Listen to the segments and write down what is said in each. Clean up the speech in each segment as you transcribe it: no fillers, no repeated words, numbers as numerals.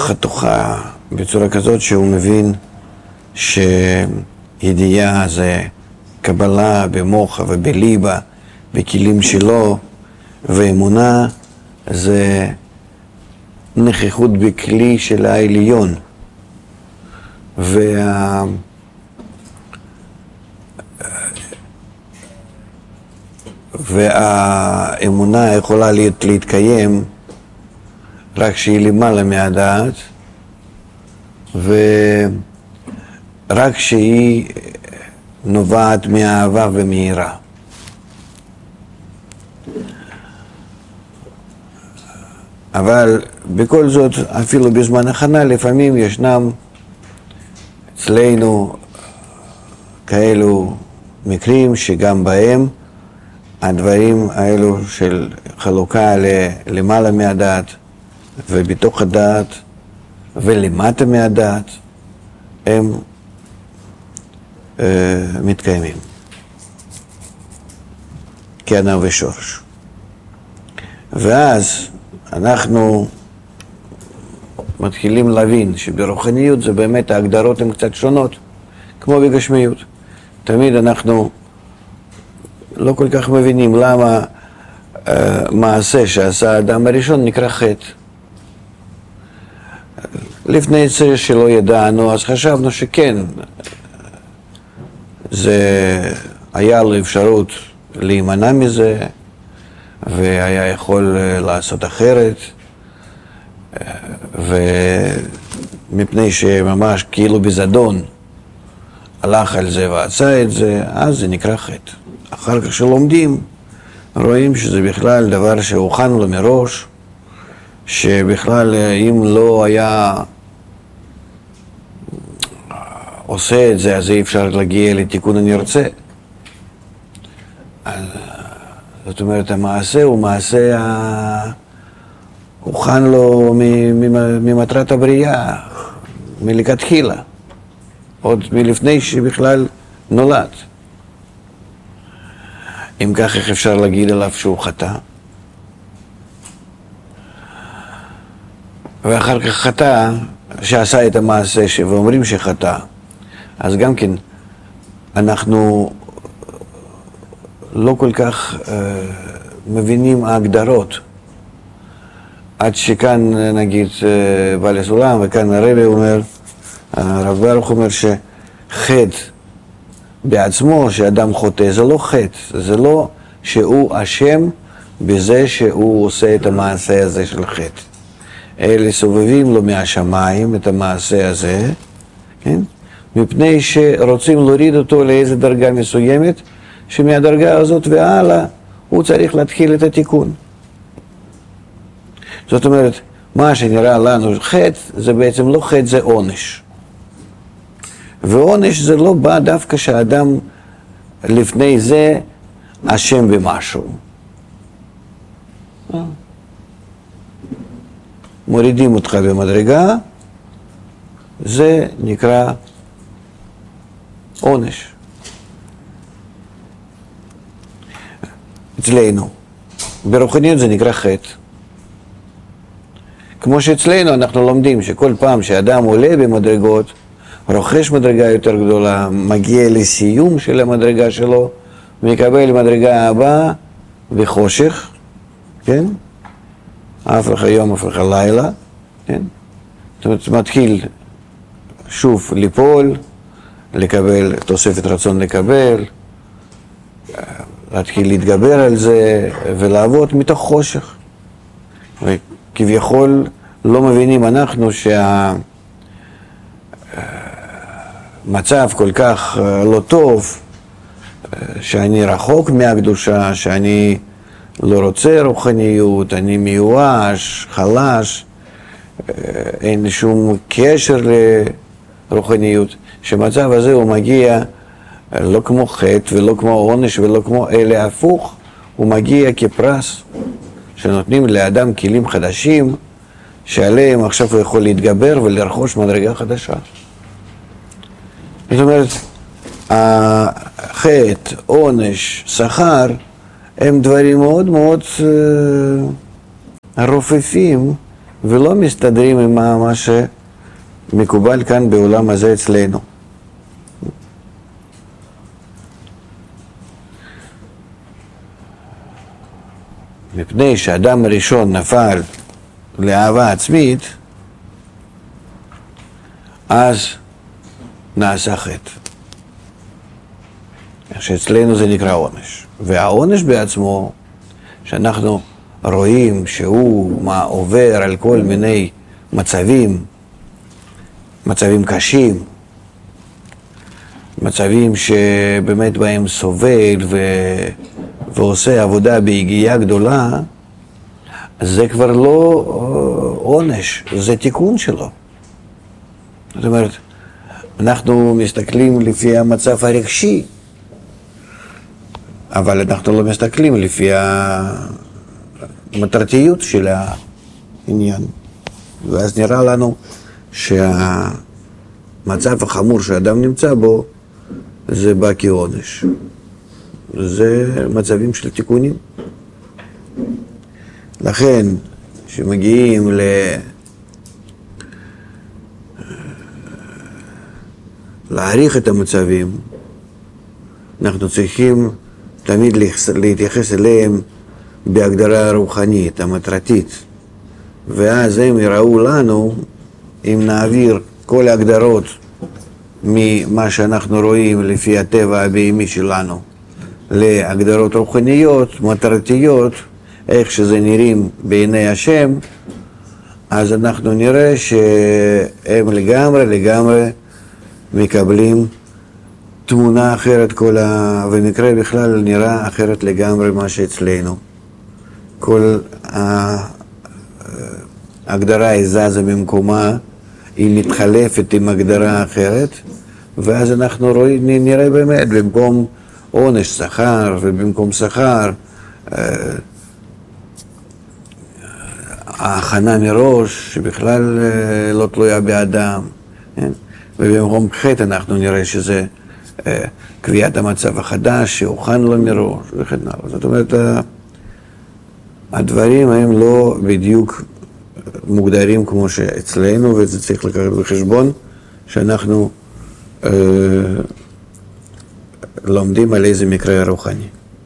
חתוכה בצורה כזאת שהוא מבין שידיעה זה קבלה במוח ובליבה, בכלים שלו, ואמונה זה נוכחות בכלי של העליון. והאמונה יכולה להתקיים רק שהיא למעלה מהדעת, ורק שהיא נובעת מהאהבה ומהירה. אבל בכל זאת, אפילו בזמן הכנה, לפעמים ישנם אצלנו כאלו מקרים שגם בהם הדברים האלו של חלוקה למעלה מהדעת ובתוך הדעת ולמטה מהדעת הם מתקיימים כענב ושורש. ואז אנחנו מתחילים להבין שברוחניות זה באמת ההגדרות הן קצת שונות, כמו בגשמיות. תמיד אנחנו לא כל כך מבינים למה מעשה שעשה האדם הראשון נקרא חטא. לפני זה שלא ידענו, אז חשבנו שכן, זה היה לו אפשרות להימנע מזה, והיה יכול לעשות אחרת, ומפני שממש כאילו בזדון הלך על זה ועשה את זה, אז זה נקרא חטא. אחר כך שלומדים, רואים שזה בכלל דבר שהוכן לו מראש, שבכלל אם לא היה עושה את זה, אז אי אפשר להגיע לתיקון הנרצה. זאת אומרת, המעשה הוא מעשה הוכן לו ממטרת הבריאה, מלכתחילה, עוד מלפני שבכלל נולד. אם כך, איך אפשר להגיד עליו שהוא חטא? ואחר כך חטא, שעשה את המעשה ואומרים שחטא, אז גם כן אנחנו לא כל כך מבינים ההגדרות, עד שכאן נגיד בעל הסולם, וכאן הרבי אומר, הרב ברוך אומר שחטא בעצמו, שאדם חוטא, זה לא חטא, זה לא שהוא אשם בזה שהוא עושה את המעשה הזה של חטא. אלה סובבים לו מהשמיים את המעשה הזה, כן? מפני שרוצים להוריד אותו לאיזו דרגה מסוימת, שמהדרגה הזאת והלאה הוא צריך להתחיל את התיקון. זאת אומרת, מה שנראה לנו חטא, זה בעצם לא חטא, זה עונש. ועונש זה לא בא דווקא שהאדם לפני זה אשם במשהו. מורידים אותך במדרגה, זה נקרא עונש. אצלנו, ברוחניות זה נקרא חטא. כמו שאצלנו אנחנו לומדים שכל פעם שאדם עולה במדרגות, רוכש מדרגה יותר גדולה, מגיע לסיום של המדרגה שלו, מקבל מדרגה הבאה בחושך, כן? הפך היום, הפך הלילה, כן? זאת אומרת, מתחיל שוב ליפול, לקבל, תוספת רצון לקבל, להתחיל להתגבר על זה ולעבוד מתוך חושך. וכביכול לא מבינים אנחנו שהמצב כל כך לא טוב, שאני רחוק מהקדושה, שאני לא רוצה רוחניות, אני מיואש, חלש, אין לי שום קשר לרוחניות, שמצב הזה הוא מגיע לא כמו חטא ולא כמו עונש ולא כמו אלה הפוך, הוא מגיע כפרס שנותנים לאדם כלים חדשים שעליהם עכשיו הוא יכול להתגבר ולרכוש מדרגה חדשה. זאת אומרת, החטא, עונש, שכר הם דברים מאוד מאוד רופפים ולא מסתדרים עם מה שמקובל כאן בעולם הזה אצלנו. מפני שאדם הראשון נפל לאהבה עצמית, אז נעשה חטא. שאצלנו זה נקרא עונש. והעונש בעצמו, שאנחנו רואים שהוא עובר על כל מיני מצבים קשים, מצבים שבאמת בהם סובל ועושה עבודה בהגיעה גדולה, זה כבר לא עונש, זה תיקון שלו. זאת אומרת, אנחנו מסתכלים לפי המצב הרגשי, אבל אנחנו לא מסתכלים לפי המטרתיות של העניין. ואז נראה לנו שהמצב החמור שאדם נמצא בו, זה בא כעונש. זה מצבים של תיקונים. לכן, כשמגיעים להעריך את המצבים, אנחנו צריכים תמיד להתייחס אליהם בהגדרה רוחנית, המטרתית. ואז הם יראו לנו, אם נעביר כל ההגדרות ממה שאנחנו רואים לפי הטבע הבהמי שלנו, להגדרות רוחניות, מטרתיות, איך שזה נראים בעיני השם, אז אנחנו נראה שהם לגמרי מקבלים תמונה אחרת, ומקרה בכלל נראה אחרת לגמרי מה שאצלנו. כל ההגדרה היא זזה ממקומה, היא מתחלפת עם הגדרה אחרת, ואז אנחנו נראה באמת, במקום עונש שכר, ובמקום שכר, ההכנה מראש, שבכלל לא תלויה באדם, ובמקום חטא אנחנו נראה שזה קביעת המצב החדש, שהוכן לו מראש, וכן הלאה. זאת אומרת, הדברים הם לא בדיוק מוגדרים כמו שאצלנו, וזה צריך לקחת בחשבון שאנחנו לומדים על איזה מקרה רוחני.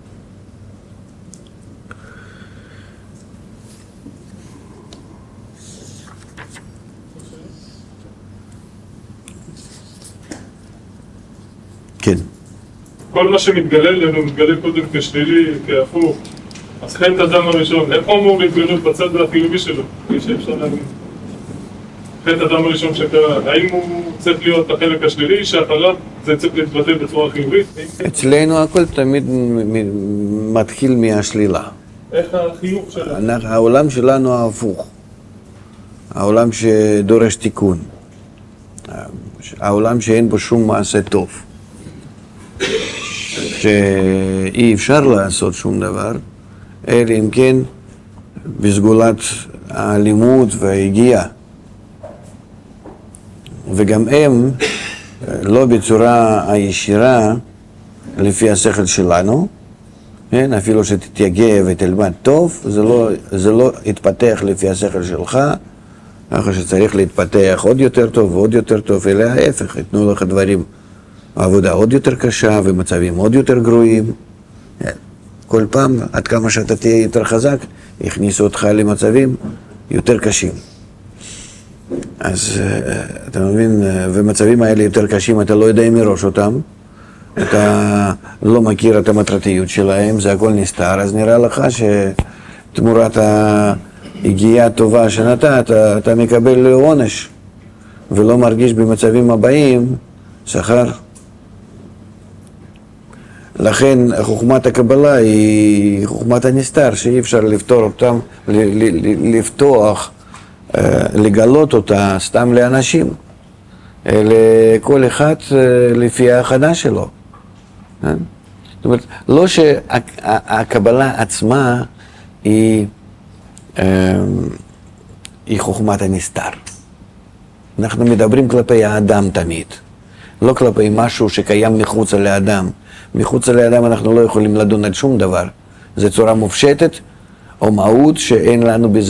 כן. כל מה שמתגלה לנו מתגלה קודם כשלילי, כהפוך. אז חטא אדם הראשון, איך הוא אמור להתגלות בצד החיובי שלו? כפי שאפשר להגיד. חטא אדם הראשון שקרה, האם הוא צריך להיות החלק השלילי, שאחריו זה צריך להתבטא בצורה חיובית? אצלנו הכל תמיד מתחיל מהשלילה. איך החיוב שלנו? העולם שלנו ההפוך. העולם שדורש תיקון. העולם שאין בו שום מעשה טוב. שאי אפשר לעשות שום דבר, אלא אם כן בסגולת האלימות וההגיעה. וגם הם לא בצורה הישירה לפי השכל שלנו, כן? אפילו שתתייגע ותלמד טוב, זה לא יתפתח לפי השכל שלך, ככה שצריך להתפתח עוד יותר טוב ועוד יותר טוב, אלא ההפך, יתנו לך דברים, עבודה עוד יותר קשה ומצבים עוד יותר גרועים. כל פעם, עד כמה שאתה תהיה יותר חזק, יכניסו אותך למצבים יותר קשים. אז אתה מבין, ומצבים האלה יותר קשים, אתה לא יודע מראש אותם, אתה לא מכיר את המטרתיות שלהם, זה הכל נסתר, אז נראה לך שתמורת ההגיעה הטובה שנתת, אתה מקבל עונש, ולא מרגיש במצבים הבאים שכר. לכן חוכמת הקבלה היא חוכמת הנסתר, שאי אפשר לפתור אותם, לפתוח, לגלות אותה סתם לאנשים, לכל אחד לפי ההכנה שלו. זאת אומרת, לא שהקבלה עצמה היא חוכמת הנסתר. אנחנו מדברים כלפי האדם תמיד, לא כלפי משהו שקיים מחוץ לאדם. מחוץ לאדם אנחנו לא יכולים לדון על שום דבר. זו צורה מופשטת או מהות שאין לנו בזה